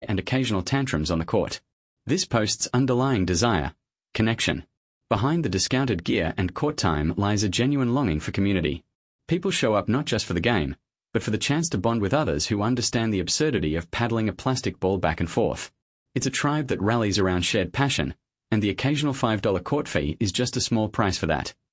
and occasional tantrums on the court. This post's underlying desire: connection. Behind the discounted gear and court time lies a genuine longing for community. People show up not just for the game, but for the chance to bond with others who understand the absurdity of paddling a plastic ball back and forth. It's a tribe that rallies around shared passion, and the occasional $5 court fee is just a small price for that.